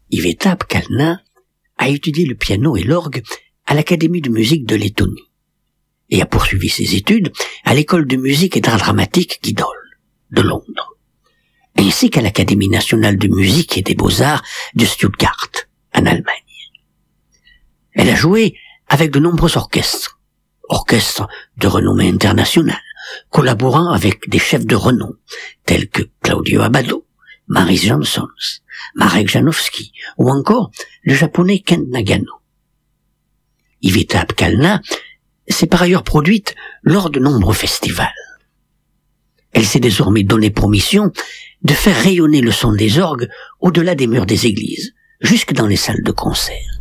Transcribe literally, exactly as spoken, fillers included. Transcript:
Iveta Pkalna a étudié le piano et l'orgue à l'Académie de musique de Lettonie et a poursuivi ses études à l'école de musique et d'art dramatique Guildhall de Londres, ainsi qu'à l'Académie nationale de musique et des beaux-arts de Stuttgart, en Allemagne. Elle a joué avec de nombreux orchestres, orchestres de renommée internationale, collaborant avec des chefs de renom tels que Claudio Abbado, Maris Jansons, Marek Janowski ou encore le japonais Kent Nagano. Iveta Pkalna s'est par ailleurs produite lors de nombreux festivals. Elle s'est désormais donné pour mission de faire rayonner le son des orgues au-delà des murs des églises, jusque dans les salles de concert.